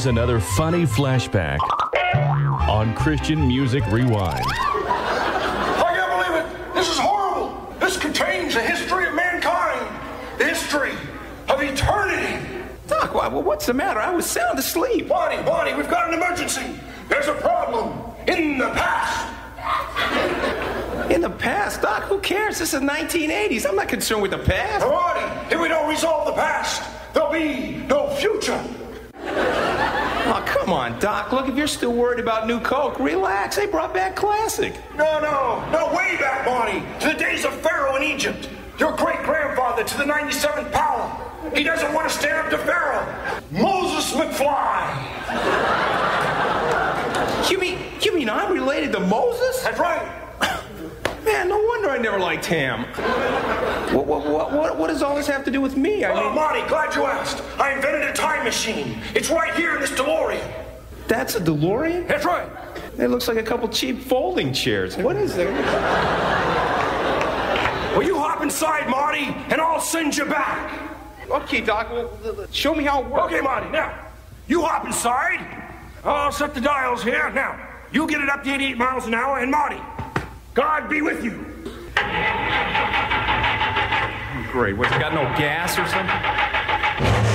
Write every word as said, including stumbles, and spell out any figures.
Here's another funny flashback on Christian Music Rewind. I can't believe it. This is horrible. This contains the history of mankind. The history of eternity. Doc, what's the matter? I was sound asleep. Bonnie, Bonnie, we've got an emergency. There's a problem in the past. In the past? Doc, who cares? This is nineteen eighties. I'm not concerned with the past. Bonnie, if we don't resolve the past, there'll be no future. Oh, come on, Doc. Look, if you're still worried about New Coke, relax. They brought back Classic. No, no, no, way back, Bonnie, to the days of Pharaoh in Egypt. Your great-grandfather to the ninety-seventh power. He doesn't want to stand up to Pharaoh. Moses McFly. You mean, you mean I'm related to Moses? That's right. Man, no wonder I never liked ham. What, what, what, what, what does all this have to do with me? I oh, mean... Monty, glad you asked. I invented a time machine. It's right here in this DeLorean. That's a DeLorean? That's right. It looks like a couple cheap folding chairs. What is it? Well, you hop inside, Marty, and I'll send you back. Okay, Doc, well, show me how it works. Okay, Marty, now, you hop inside. I'll set the dials here. Now, you get it up to eighty-eight miles an hour, and Marty, God be with you. Great. What's it got, no gas or something?